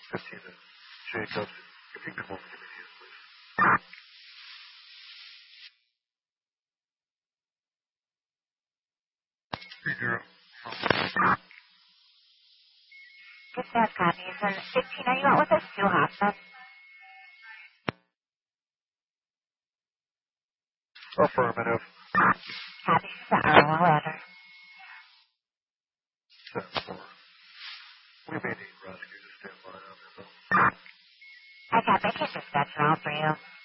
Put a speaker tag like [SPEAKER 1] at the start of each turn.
[SPEAKER 1] 15 minutes. Jacobs, if you come over to me, please. Figure
[SPEAKER 2] Dispatch copies. And 15, are you out with us too, Hoffman?
[SPEAKER 1] affirmative.
[SPEAKER 2] Copy, Sarah, whatever.
[SPEAKER 1] 10-4. We may need rescue to stand by on this.
[SPEAKER 2] I got my dispatch all for you.